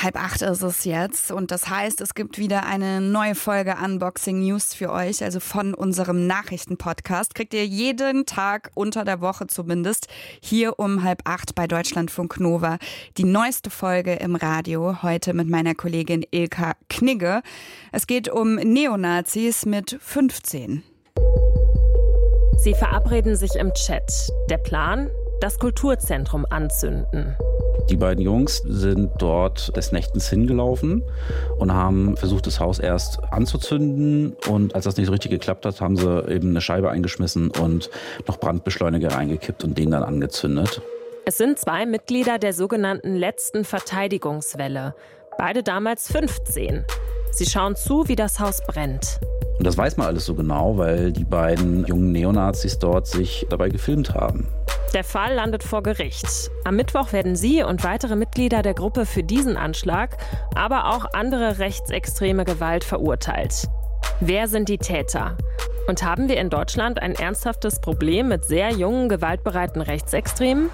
7:30 ist es jetzt und das heißt, es gibt wieder eine neue Folge Unboxing News für euch, also von unserem Nachrichtenpodcast. Kriegt ihr jeden Tag unter der Woche zumindest hier um 7:30 bei Deutschlandfunk Nova die neueste Folge im Radio, heute mit meiner Kollegin Ilka Knigge. Es geht um Neonazis mit 15. Sie verabreden sich im Chat. Der Plan? Das Kulturzentrum anzünden. Die beiden Jungs sind dort des Nächtens hingelaufen und haben versucht, das Haus erst anzuzünden. Und als das nicht so richtig geklappt hat, haben sie eben eine Scheibe eingeschmissen und noch Brandbeschleuniger reingekippt und den dann angezündet. Es sind 2 Mitglieder der sogenannten letzten Verteidigungswelle. Beide damals 15. Sie schauen zu, wie das Haus brennt. Und das weiß man alles so genau, weil die beiden jungen Neonazis dort sich dabei gefilmt haben. Der Fall landet vor Gericht. Am Mittwoch werden sie und weitere Mitglieder der Gruppe für diesen Anschlag, aber auch andere rechtsextreme Gewalt verurteilt. Wer sind die Täter? Und haben wir in Deutschland ein ernsthaftes Problem mit sehr jungen, gewaltbereiten Rechtsextremen?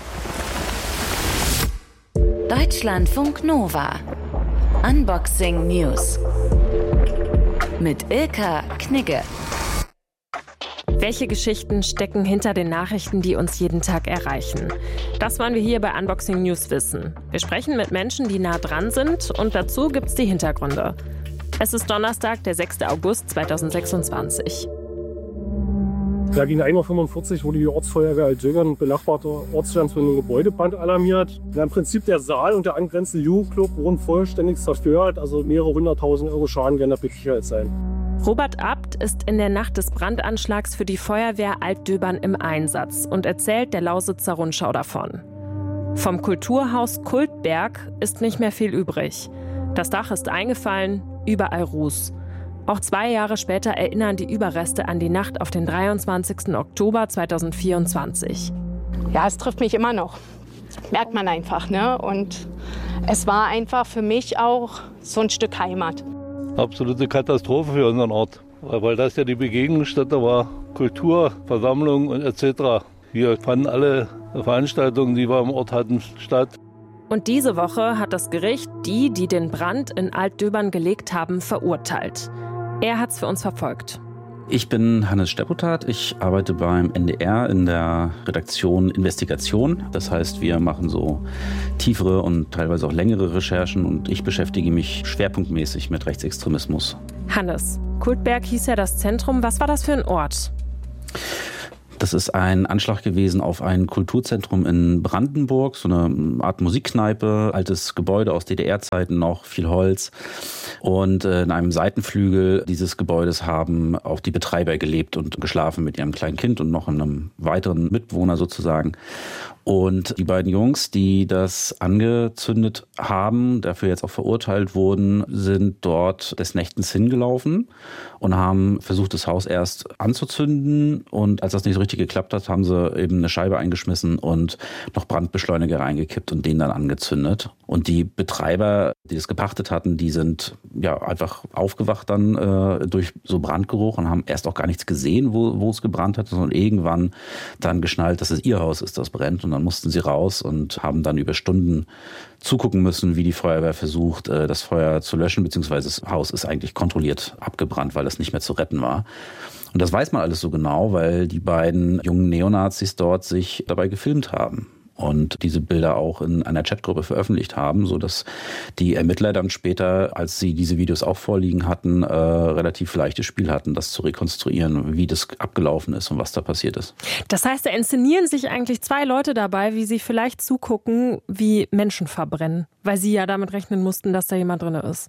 Deutschlandfunk Nova. Unboxing News. Mit Ilka Knigge. Welche Geschichten stecken hinter den Nachrichten, die uns jeden Tag erreichen? Das wollen wir hier bei Unboxing News wissen. Wir sprechen mit Menschen, die nah dran sind, und dazu gibt's die Hintergründe. Es ist Donnerstag, der 6. August 2026. Ja, gegen 1:45 Uhr wurde die Ortsfeuerwehr Altdögern, ein benachbarter Ortsstand für einen Gebäudebrand alarmiert. Ja, im Prinzip der Saal und der angrenzende Jugendclub wurden vollständig zerstört. Also mehrere 100.000 Euro Schaden werden da gesichert sein. Robert Abt ist in der Nacht des Brandanschlags für die Feuerwehr Altdöbern im Einsatz und erzählt der Lausitzer Rundschau davon. Vom Kulturhaus Kultberg ist nicht mehr viel übrig. Das Dach ist eingefallen, überall Ruß. Auch 2 Jahre später erinnern die Überreste an die Nacht auf den 23. Oktober 2024. Ja, es trifft mich immer noch. Merkt man einfach, ne? Und es war einfach für mich auch so ein Stück Heimat. Absolute Katastrophe für unseren Ort, weil das ja die Begegnungsstätte war, Kultur, Versammlungen und etc. Hier fanden alle Veranstaltungen, die wir im Ort hatten, statt. Und diese Woche hat das Gericht die den Brand in Altdöbern gelegt haben, verurteilt. Er hat's für uns verfolgt. Ich bin Hannes Steppotat. Ich arbeite beim NDR in der Redaktion Investigation. Das heißt, wir machen so tiefere und teilweise auch längere Recherchen und ich beschäftige mich schwerpunktmäßig mit Rechtsextremismus. Hannes, Kultberg hieß ja das Zentrum. Was war das für ein Ort? Das ist ein Anschlag gewesen auf ein Kulturzentrum in Brandenburg, so eine Art Musikkneipe, altes Gebäude aus DDR-Zeiten noch, viel Holz. Und in einem Seitenflügel dieses Gebäudes haben auch die Betreiber gelebt und geschlafen mit ihrem kleinen Kind und noch einem weiteren Mitbewohner sozusagen. Und die beiden Jungs, die das angezündet haben, dafür jetzt auch verurteilt wurden, sind dort des Nächtens hingelaufen und haben versucht, das Haus erst anzuzünden. Und als das nicht so richtig geklappt hat, haben sie eben eine Scheibe eingeschmissen und noch Brandbeschleuniger reingekippt und den dann angezündet. Und die Betreiber, die das gepachtet hatten, die sind ja einfach aufgewacht dann durch so Brandgeruch und haben erst auch gar nichts gesehen, wo es gebrannt hat, sondern irgendwann dann geschnallt, dass es ihr Haus ist, das brennt. Und dann mussten sie raus und haben dann über Stunden zugucken müssen, wie die Feuerwehr versucht, das Feuer zu löschen, beziehungsweise das Haus ist eigentlich kontrolliert abgebrannt, weil es nicht mehr zu retten war. Und das weiß man alles so genau, weil die beiden jungen Neonazis dort sich dabei gefilmt haben und diese Bilder auch in einer Chatgruppe veröffentlicht haben, sodass die Ermittler dann später, als sie diese Videos auch vorliegen hatten, relativ leichtes Spiel hatten, das zu rekonstruieren, wie das abgelaufen ist und was da passiert ist. Das heißt, da inszenieren sich eigentlich 2 Leute dabei, wie sie vielleicht zugucken, wie Menschen verbrennen, weil sie ja damit rechnen mussten, dass da jemand drin ist.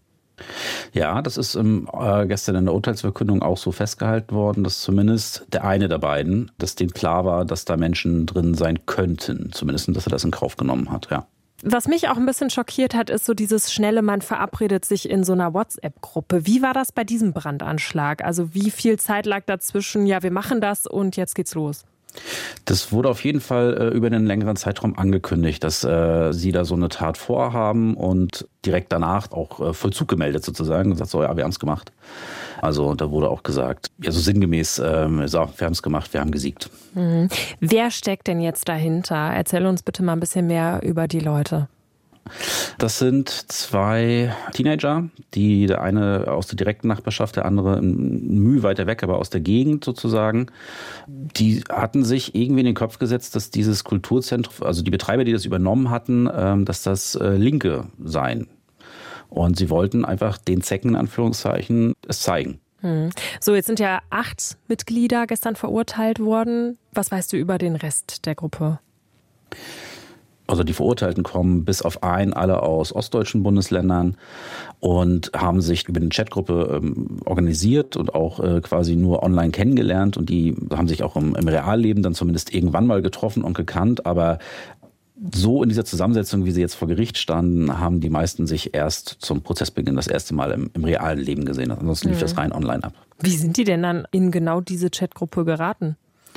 Ja, das ist gestern in der Urteilsverkündung auch so festgehalten worden, dass zumindest der eine der beiden, dass dem klar war, dass da Menschen drin sein könnten. Zumindest, dass er das in Kauf genommen hat, ja. Was mich auch ein bisschen schockiert hat, ist so dieses schnelle, man verabredet sich in so einer WhatsApp-Gruppe. Wie war das bei diesem Brandanschlag? Also wie viel Zeit lag dazwischen, ja, wir machen das und jetzt geht's los? Das wurde auf jeden Fall über einen längeren Zeitraum angekündigt, dass sie da so eine Tat vorhaben und direkt danach auch Vollzug gemeldet sozusagen und sagt so, ja, wir haben es gemacht. Also da wurde auch gesagt, ja so sinngemäß, so, wir haben es gemacht, wir haben gesiegt. Mhm. Wer steckt denn jetzt dahinter? Erzähl uns bitte mal ein bisschen mehr über die Leute. Das sind 2 Teenager, der eine aus der direkten Nachbarschaft, der andere ein Mühe weiter weg, aber aus der Gegend sozusagen. Die hatten sich irgendwie in den Kopf gesetzt, dass dieses Kulturzentrum, also die Betreiber, die das übernommen hatten, dass das Linke seien. Und sie wollten einfach den Zecken, in Anführungszeichen, es zeigen. So, jetzt sind ja 8 Mitglieder gestern verurteilt worden. Was weißt du über den Rest der Gruppe? Also die Verurteilten kommen bis auf einen alle aus ostdeutschen Bundesländern und haben sich über eine Chatgruppe organisiert und auch quasi nur online kennengelernt. Und die haben sich auch im Realleben dann zumindest irgendwann mal getroffen und gekannt. Aber so in dieser Zusammensetzung, wie sie jetzt vor Gericht standen, haben die meisten sich erst zum Prozessbeginn das erste Mal im realen Leben gesehen. Ansonsten lief das rein online ab. Wie sind die denn dann in genau diese Chatgruppe geraten?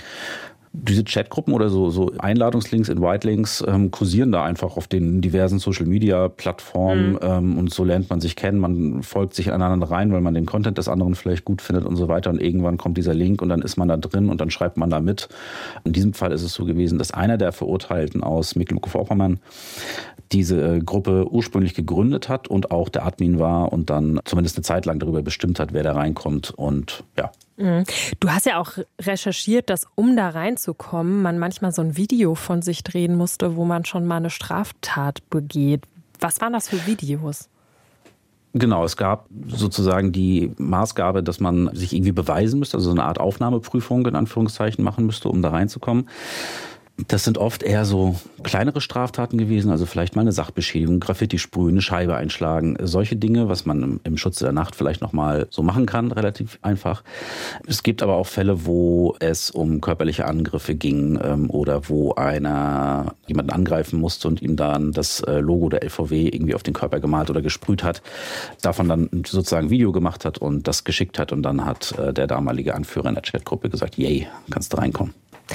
Diese Chatgruppen oder so Einladungslinks, Invite-Links kursieren da einfach auf den diversen Social-Media-Plattformen und so lernt man sich kennen, man folgt sich aneinander rein, weil man den Content des anderen vielleicht gut findet und so weiter und irgendwann kommt dieser Link und dann ist man da drin und dann schreibt man da mit. In diesem Fall ist es so gewesen, dass einer der Verurteilten aus Mecklenburg-Vorpommern diese Gruppe ursprünglich gegründet hat und auch der Admin war und dann zumindest eine Zeit lang darüber bestimmt hat, wer da reinkommt und ja. Du hast ja auch recherchiert, dass um da reinzukommen, man manchmal so ein Video von sich drehen musste, wo man schon mal eine Straftat begeht. Was waren das für Videos? Genau, es gab sozusagen die Maßgabe, dass man sich irgendwie beweisen müsste, also so eine Art Aufnahmeprüfung in Anführungszeichen machen müsste, um da reinzukommen. Das sind oft eher so kleinere Straftaten gewesen, also vielleicht mal eine Sachbeschädigung, Graffiti sprühen, eine Scheibe einschlagen, solche Dinge, was man im Schutz der Nacht vielleicht nochmal so machen kann, relativ einfach. Es gibt aber auch Fälle, wo es um körperliche Angriffe ging oder wo einer jemanden angreifen musste und ihm dann das Logo der LVW irgendwie auf den Körper gemalt oder gesprüht hat, davon dann sozusagen ein Video gemacht hat und das geschickt hat und dann hat der damalige Anführer in der Chatgruppe gesagt, yay, kannst du reinkommen.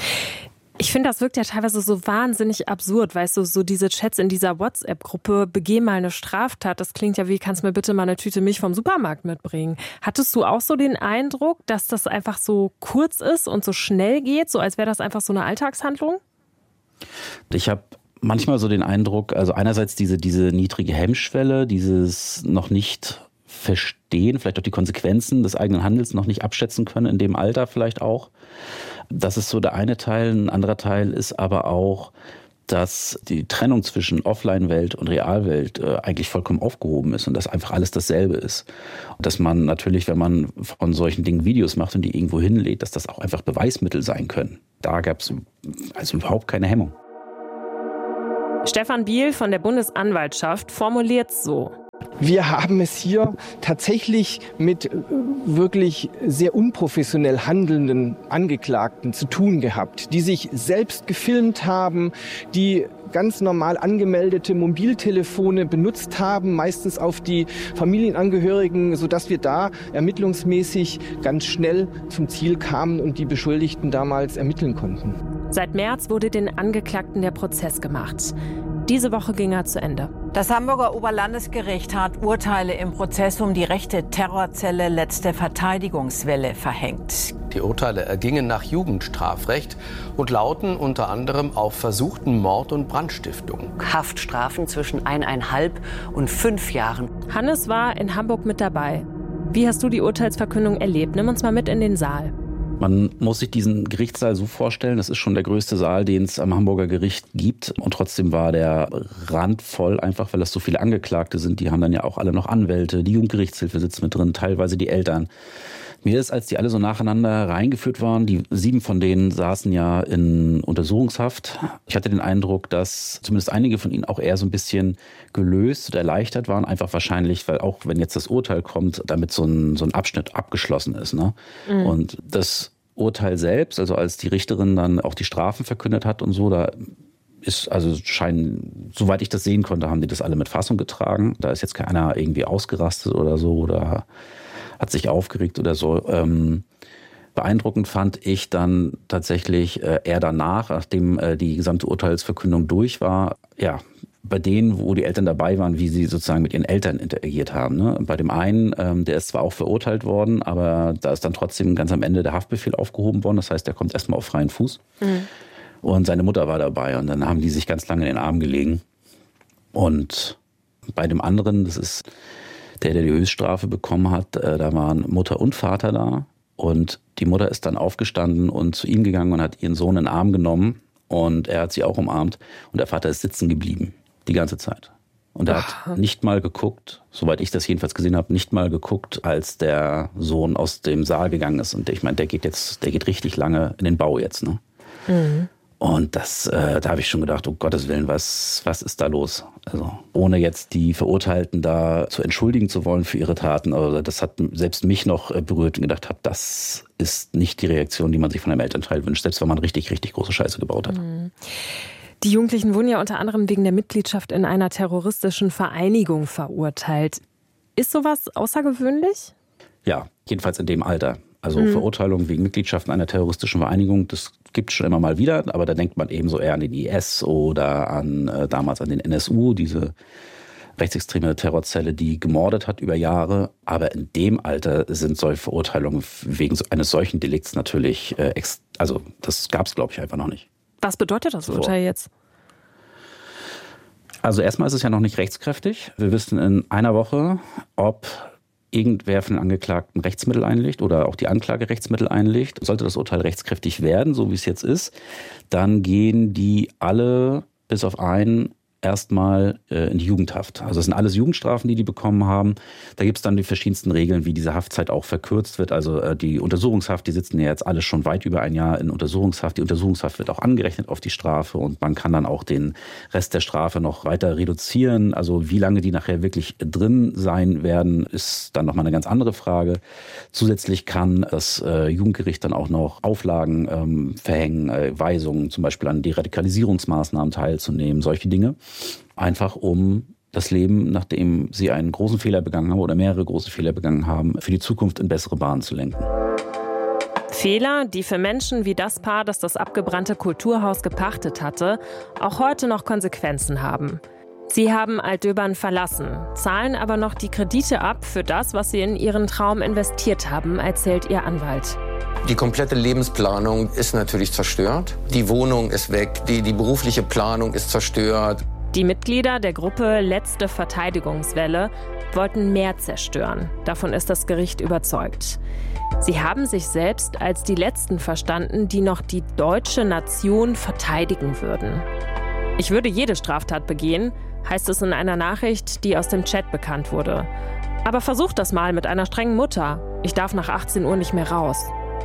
Ich finde, das wirkt ja teilweise so wahnsinnig absurd, weißt du, so diese Chats in dieser WhatsApp-Gruppe, begeh mal eine Straftat, das klingt ja wie, kannst mir bitte mal eine Tüte Milch vom Supermarkt mitbringen. Hattest du auch so den Eindruck, dass das einfach so kurz ist und so schnell geht, so als wäre das einfach so eine Alltagshandlung? Ich habe manchmal so den Eindruck, also einerseits diese niedrige Hemmschwelle, dieses noch nicht verstehen, vielleicht auch die Konsequenzen des eigenen Handels noch nicht abschätzen können, in dem Alter vielleicht auch. Das ist so der eine Teil. Ein anderer Teil ist aber auch, dass die Trennung zwischen Offline-Welt und Realwelt eigentlich vollkommen aufgehoben ist und dass einfach alles dasselbe ist. Und dass man natürlich, wenn man von solchen Dingen Videos macht und die irgendwo hinlädt, dass das auch einfach Beweismittel sein können. Da gab es also überhaupt keine Hemmung. Stefan Biel von der Bundesanwaltschaft formuliert es so. Wir haben es hier tatsächlich mit wirklich sehr unprofessionell handelnden Angeklagten zu tun gehabt, die sich selbst gefilmt haben, die ganz normal angemeldete Mobiltelefone benutzt haben, meistens auf die Familienangehörigen, sodass wir da ermittlungsmäßig ganz schnell zum Ziel kamen und die Beschuldigten damals ermitteln konnten. Seit März wurde den Angeklagten der Prozess gemacht. Diese Woche ging er zu Ende. Das Hamburger Oberlandesgericht hat Urteile im Prozess um die rechte Terrorzelle Letzte Verteidigungswelle verhängt. Die Urteile ergingen nach Jugendstrafrecht und lauten unter anderem auf versuchten Mord und Brandstiftung. Haftstrafen zwischen 1,5 und 5 Jahren. Hannes war in Hamburg mit dabei. Wie hast du die Urteilsverkündung erlebt? Nimm uns mal mit in den Saal. Man muss sich diesen Gerichtssaal so vorstellen, das ist schon der größte Saal, den es am Hamburger Gericht gibt. Und trotzdem war der randvoll, einfach weil das so viele Angeklagte sind. Die haben dann ja auch alle noch Anwälte, die Jugendgerichtshilfe sitzt mit drin, teilweise die Eltern. Mir ist, als die alle so nacheinander reingeführt waren, die 7 von denen saßen ja in Untersuchungshaft. Ich hatte den Eindruck, dass zumindest einige von ihnen auch eher so ein bisschen gelöst oder erleichtert waren. Einfach wahrscheinlich, weil auch wenn jetzt das Urteil kommt, damit so ein Abschnitt abgeschlossen ist. Ne? Mhm. Und das Urteil selbst, also als die Richterin dann auch die Strafen verkündet hat und so, da ist, also scheinen, soweit ich das sehen konnte, haben die das alle mit Fassung getragen. Da ist jetzt keiner irgendwie ausgerastet oder so oder hat sich aufgeregt oder so. Beeindruckend fand ich dann tatsächlich eher danach, nachdem die gesamte Urteilsverkündung durch war, ja, bei denen, wo die Eltern dabei waren, wie sie sozusagen mit ihren Eltern interagiert haben. Ne? Bei dem einen, der ist zwar auch verurteilt worden, aber da ist dann trotzdem ganz am Ende der Haftbefehl aufgehoben worden. Das heißt, der kommt erstmal auf freien Fuß. Mhm. Und seine Mutter war dabei und dann haben die sich ganz lange in den Arm gelegen. Und bei dem anderen, das ist der die Höchststrafe bekommen hat, da waren Mutter und Vater da. Und die Mutter ist dann aufgestanden und zu ihm gegangen und hat ihren Sohn in den Arm genommen. Und er hat sie auch umarmt. Und der Vater ist sitzen geblieben, die ganze Zeit. Und er hat nicht mal geguckt, soweit ich das jedenfalls gesehen habe, nicht mal geguckt, als der Sohn aus dem Saal gegangen ist. Und ich meine, der geht richtig lange in den Bau jetzt, ne? Mhm. Und da habe ich schon gedacht, um Gottes Willen, was ist da los? Also ohne jetzt die Verurteilten da zu entschuldigen zu wollen für ihre Taten, also das hat selbst mich noch berührt und gedacht habe, das ist nicht die Reaktion, die man sich von einem Elternteil wünscht, selbst wenn man richtig, richtig große Scheiße gebaut hat. Die Jugendlichen wurden ja unter anderem wegen der Mitgliedschaft in einer terroristischen Vereinigung verurteilt. Ist sowas außergewöhnlich? Ja, jedenfalls in dem Alter. Also Verurteilung wegen Mitgliedschaft in einer terroristischen Vereinigung, das gibt es schon immer mal wieder, aber da denkt man eben so eher an den IS oder damals an den NSU, diese rechtsextreme Terrorzelle, die gemordet hat über Jahre. Aber in dem Alter sind solche Verurteilungen wegen eines solchen Delikts natürlich, also das gab es, glaube ich, einfach noch nicht. Was bedeutet das Urteil jetzt? Also erstmal ist es ja noch nicht rechtskräftig. Wir wissen in einer Woche, ob irgendwer von den Angeklagten Rechtsmittel einlegt oder auch die Anklage Rechtsmittel einlegt. Sollte das Urteil rechtskräftig werden, so wie es jetzt ist, dann gehen die alle bis auf einen erstmal in die Jugendhaft. Also das sind alles Jugendstrafen, die bekommen haben. Da gibt es dann die verschiedensten Regeln, wie diese Haftzeit auch verkürzt wird. Also die Untersuchungshaft, die sitzen ja jetzt alle schon weit über ein Jahr in Untersuchungshaft. Die Untersuchungshaft wird auch angerechnet auf die Strafe und man kann dann auch den Rest der Strafe noch weiter reduzieren. Also wie lange die nachher wirklich drin sein werden, ist dann nochmal eine ganz andere Frage. Zusätzlich kann das Jugendgericht dann auch noch Auflagen verhängen, Weisungen zum Beispiel an Deradikalisierungsmaßnahmen teilzunehmen, solche Dinge. Einfach um das Leben, nachdem sie einen großen Fehler begangen haben oder mehrere große Fehler begangen haben, für die Zukunft in bessere Bahnen zu lenken. Fehler, die für Menschen wie das Paar, das das abgebrannte Kulturhaus gepachtet hatte, auch heute noch Konsequenzen haben. Sie haben Altdöbern verlassen, zahlen aber noch die Kredite ab für das, was sie in ihren Traum investiert haben, erzählt ihr Anwalt. Die komplette Lebensplanung ist natürlich zerstört. Die Wohnung ist weg, die berufliche Planung ist zerstört. Die Mitglieder der Gruppe Letzte Verteidigungswelle wollten mehr zerstören. Davon ist das Gericht überzeugt. Sie haben sich selbst als die Letzten verstanden, die noch die deutsche Nation verteidigen würden. Ich würde jede Straftat begehen, heißt es in einer Nachricht, die aus dem Chat bekannt wurde. Aber versucht das mal mit einer strengen Mutter. Ich darf nach 18 Uhr nicht mehr raus.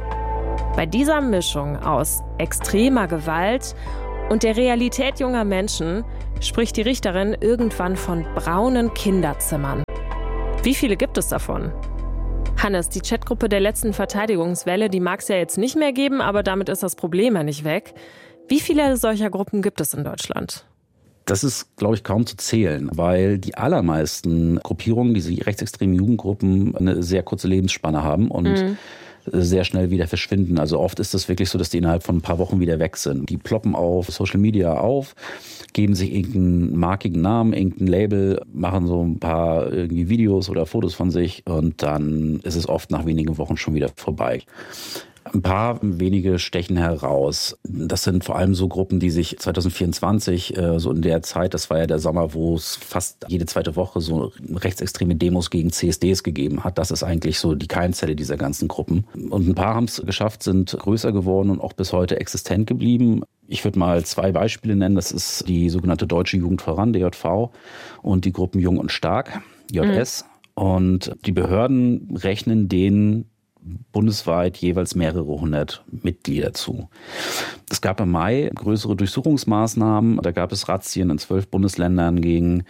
Bei dieser Mischung aus extremer Gewalt und der Realität junger Menschen spricht die Richterin irgendwann von braunen Kinderzimmern. Wie viele gibt es davon? Hannes, die Chatgruppe der Letzten Verteidigungswelle, die mag es ja jetzt nicht mehr geben, aber damit ist das Problem ja nicht weg. Wie viele solcher Gruppen gibt es in Deutschland? Das ist, glaube ich, kaum zu zählen, weil die allermeisten Gruppierungen, diese rechtsextremen Jugendgruppen, eine sehr kurze Lebensspanne haben und sehr schnell wieder verschwinden. Also oft ist es wirklich so, dass die innerhalb von ein paar Wochen wieder weg sind. Die ploppen auf Social Media auf, geben sich irgendeinen markigen Namen, irgendein Label, machen so ein paar irgendwie Videos oder Fotos von sich und dann ist es oft nach wenigen Wochen schon wieder vorbei. Ein paar wenige stechen heraus. Das sind vor allem so Gruppen, die sich 2024, so in der Zeit, das war ja der Sommer, wo es fast jede zweite Woche so rechtsextreme Demos gegen CSDs gegeben hat. Das ist eigentlich so die Keimzelle dieser ganzen Gruppen. Und ein paar haben es geschafft, sind größer geworden und auch bis heute existent geblieben. Ich würde mal 2 Beispiele nennen. Das ist die sogenannte Deutsche Jugend voran, DJV, und die Gruppen Jung und Stark, JS. Und die Behörden rechnen denen bundesweit jeweils mehrere hundert Mitglieder zu. Es gab im Mai größere Durchsuchungsmaßnahmen. Da gab es Razzien in 12 Bundesländern gegen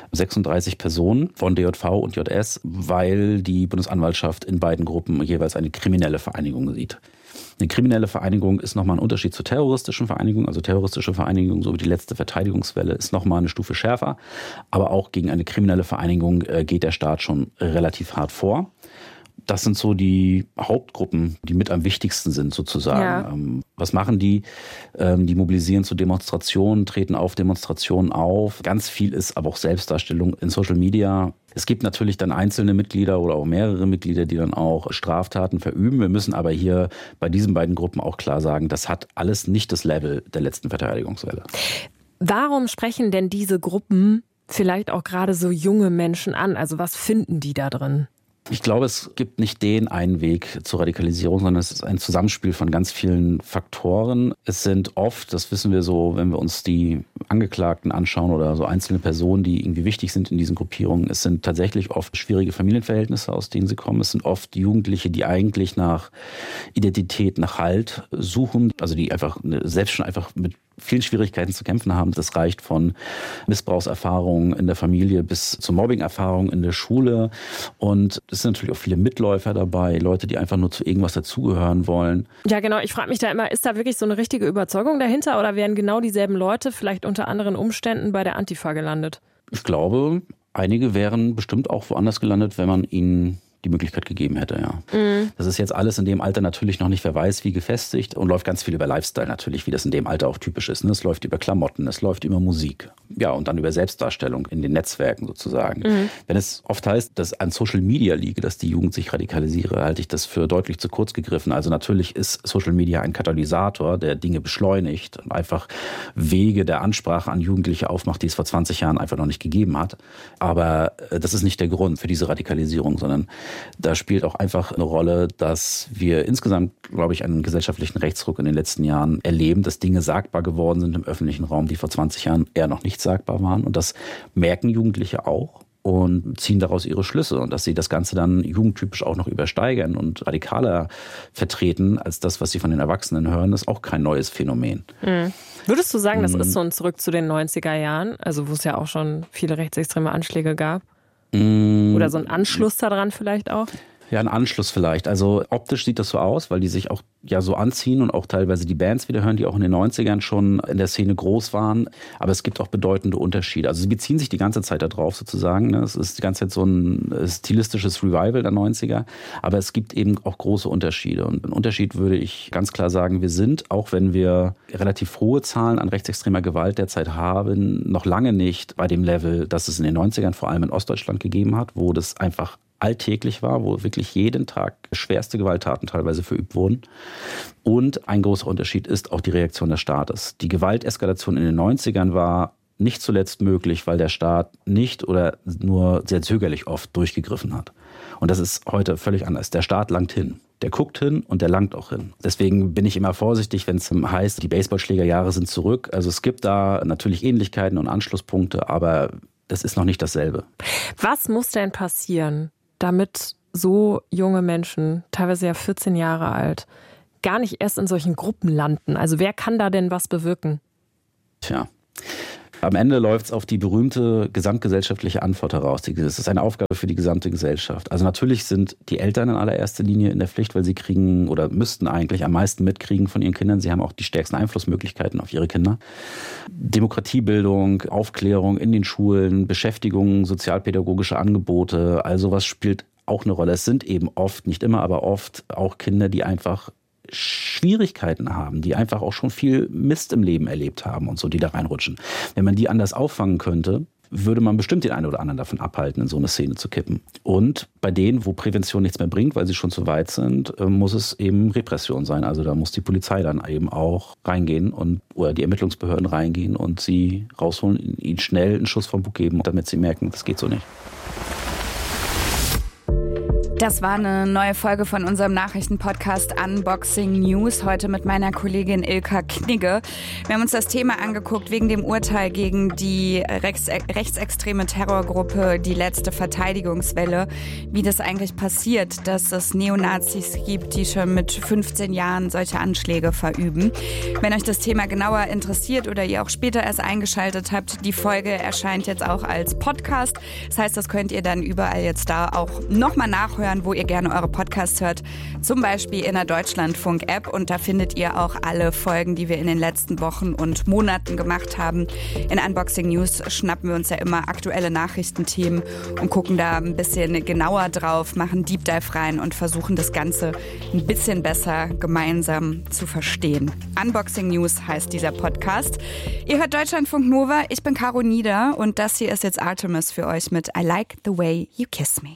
36 Personen von DJV und JS, weil die Bundesanwaltschaft in beiden Gruppen jeweils eine kriminelle Vereinigung sieht. Eine kriminelle Vereinigung ist nochmal ein Unterschied zur terroristischen Vereinigung. Also terroristische Vereinigung, so wie die Letzte Verteidigungswelle, ist nochmal eine Stufe schärfer. Aber auch gegen eine kriminelle Vereinigung geht der Staat schon relativ hart vor. Das sind so die Hauptgruppen, die mit am wichtigsten sind sozusagen. Ja. Was machen die? Die mobilisieren zu Demonstrationen, treten auf Demonstrationen auf. Ganz viel ist aber auch Selbstdarstellung in Social Media. Es gibt natürlich dann einzelne Mitglieder oder auch mehrere Mitglieder, die dann auch Straftaten verüben. Wir müssen aber hier bei diesen beiden Gruppen auch klar sagen, das hat alles nicht das Level der Letzten Verteidigungswelle. Warum sprechen denn diese Gruppen vielleicht auch gerade so junge Menschen an? Also was finden die da drin? Ich glaube, es gibt nicht den einen Weg zur Radikalisierung, sondern es ist ein Zusammenspiel von ganz vielen Faktoren. Es sind oft, das wissen wir so, wenn wir uns die Angeklagten anschauen oder so einzelne Personen, die irgendwie wichtig sind in diesen Gruppierungen, es sind tatsächlich oft schwierige Familienverhältnisse, aus denen sie kommen. Es sind oft Jugendliche, die eigentlich nach Identität, nach Halt suchen, also die einfach selbst schon einfach mit vielen Schwierigkeiten zu kämpfen haben. Das reicht von Missbrauchserfahrungen in der Familie bis zu Mobbing-Erfahrungen in der Schule. Und es sind natürlich auch viele Mitläufer dabei, Leute, die einfach nur zu irgendwas dazugehören wollen. Ja, genau. Ich frage mich da immer, ist da wirklich so eine richtige Überzeugung dahinter oder wären genau dieselben Leute vielleicht unter anderen Umständen bei der Antifa gelandet? Ich glaube, einige wären bestimmt auch woanders gelandet, wenn man ihnen die Möglichkeit gegeben hätte, ja. Mhm. Das ist jetzt alles in dem Alter natürlich noch nicht, wer weiß, wie gefestigt und läuft ganz viel über Lifestyle natürlich, wie das in dem Alter auch typisch ist. Es läuft über Klamotten, es läuft über Musik, ja, und dann über Selbstdarstellung in den Netzwerken sozusagen. Mhm. Wenn es oft heißt, dass an Social Media liege, dass die Jugend sich radikalisiere, halte ich das für deutlich zu kurz gegriffen. Also natürlich ist Social Media ein Katalysator, der Dinge beschleunigt und einfach Wege der Ansprache an Jugendliche aufmacht, die es vor 20 Jahren einfach noch nicht gegeben hat. Aber das ist nicht der Grund für diese Radikalisierung, sondern da spielt auch einfach eine Rolle, dass wir insgesamt, glaube ich, einen gesellschaftlichen Rechtsruck in den letzten Jahren erleben, dass Dinge sagbar geworden sind im öffentlichen Raum, die vor 20 Jahren eher noch nicht sagbar waren. Und das merken Jugendliche auch und ziehen daraus ihre Schlüsse. Und dass sie das Ganze dann jugendtypisch auch noch übersteigern und radikaler vertreten als das, was sie von den Erwachsenen hören, ist auch kein neues Phänomen. Mhm. Würdest du sagen, das ist so ein Zurück zu den 90er Jahren, also wo es ja auch schon viele rechtsextreme Anschläge gab? Oder so ein Anschluss daran vielleicht auch? Ja, ein Anschluss vielleicht. Also optisch sieht das so aus, weil die sich auch ja so anziehen und auch teilweise die Bands wieder hören, die auch in den 90ern schon in der Szene groß waren. Aber es gibt auch bedeutende Unterschiede. Also sie beziehen sich die ganze Zeit darauf sozusagen. Es ist die ganze Zeit so ein stilistisches Revival der 90er. Aber es gibt eben auch große Unterschiede. Und ein Unterschied würde ich ganz klar sagen, wir sind, auch wenn wir relativ hohe Zahlen an rechtsextremer Gewalt derzeit haben, noch lange nicht bei dem Level, das es in den 90ern vor allem in Ostdeutschland gegeben hat, wo das einfach alltäglich war, wo wirklich jeden Tag schwerste Gewalttaten teilweise verübt wurden. Und ein großer Unterschied ist auch die Reaktion des Staates. Die Gewalteskalation in den 90ern war nicht zuletzt möglich, weil der Staat nicht oder nur sehr zögerlich oft durchgegriffen hat. Und das ist heute völlig anders. Der Staat langt hin. Der guckt hin und der langt auch hin. Deswegen bin ich immer vorsichtig, wenn es heißt, die Baseballschlägerjahre sind zurück. Also es gibt da natürlich Ähnlichkeiten und Anschlusspunkte, aber das ist noch nicht dasselbe. Was muss denn passieren, damit so junge Menschen, teilweise ja 14 Jahre alt, gar nicht erst in solchen Gruppen landen? Also wer kann da denn was bewirken? Tja, am Ende läuft es auf die berühmte gesamtgesellschaftliche Antwort heraus. Das ist eine Aufgabe für die gesamte Gesellschaft. Also natürlich sind die Eltern in allererster Linie in der Pflicht, weil sie kriegen oder müssten eigentlich am meisten mitkriegen von ihren Kindern. Sie haben auch die stärksten Einflussmöglichkeiten auf ihre Kinder. Demokratiebildung, Aufklärung in den Schulen, Beschäftigung, sozialpädagogische Angebote, all sowas spielt auch eine Rolle. Es sind eben oft, nicht immer, aber oft auch Kinder, die einfach Schwierigkeiten haben, die einfach auch schon viel Mist im Leben erlebt haben und so, die da reinrutschen. Wenn man die anders auffangen könnte, würde man bestimmt den einen oder anderen davon abhalten, in so eine Szene zu kippen. Und bei denen, wo Prävention nichts mehr bringt, weil sie schon zu weit sind, muss es eben Repression sein. Also da muss die Polizei dann eben auch reingehen oder die Ermittlungsbehörden reingehen und sie rausholen, ihnen schnell einen Schuss vom Bug geben, damit sie merken, das geht so nicht. Das war eine neue Folge von unserem Nachrichtenpodcast Unboxing News, heute mit meiner Kollegin Ilka Knigge. Wir haben uns das Thema angeguckt wegen dem Urteil gegen die rechtsextreme Terrorgruppe Die letzte Verteidigungswelle, wie das eigentlich passiert, dass es Neonazis gibt, die schon mit 15 Jahren solche Anschläge verüben. Wenn euch das Thema genauer interessiert oder ihr auch später erst eingeschaltet habt, die Folge erscheint jetzt auch als Podcast. Das heißt, das könnt ihr dann überall jetzt da auch nochmal nachhören, wo ihr gerne eure Podcasts hört, zum Beispiel in der Deutschlandfunk-App. Und da findet ihr auch alle Folgen, die wir in den letzten Wochen und Monaten gemacht haben. In Unboxing News schnappen wir uns ja immer aktuelle Nachrichtenthemen und gucken da ein bisschen genauer drauf, machen Deep Dive rein und versuchen das Ganze ein bisschen besser gemeinsam zu verstehen. Unboxing News heißt dieser Podcast. Ihr hört Deutschlandfunk Nova, ich bin Caro Nieder und das hier ist jetzt Artemis für euch mit I Like the Way You Kiss Me.